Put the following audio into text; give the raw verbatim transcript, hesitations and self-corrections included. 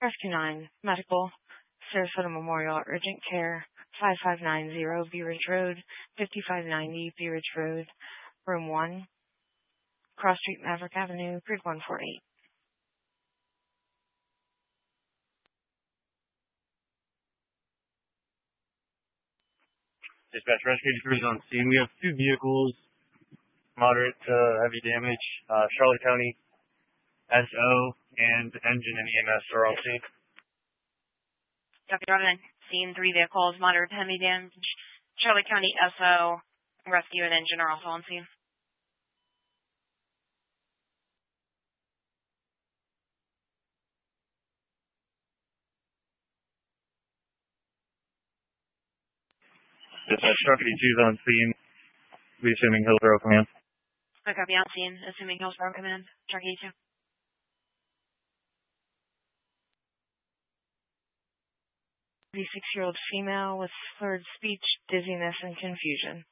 Rescue nine, Medical, Sarasota Memorial Urgent Care, five five nine zero Bee Ridge Road, fifty-five ninety Bee Ridge Road, Room one, Cross Street, Maverick Avenue, three one four eight. Dispatch, rescue crews on scene. We have two vehicles, moderate to heavy damage. Uh, Charlotte County S O and engine and E M S are on scene. Copy, Robin. Scene, three vehicles, moderate to heavy damage. Charlotte County S O, rescue and engine are also on scene. Dispatch, Truck eighty-two is on scene. We assuming Hillsborough Command. I copy, on scene, assuming Hillsborough Command. Truck eighty-two. thirty-six-year-old female with slurred speech, dizziness, and confusion.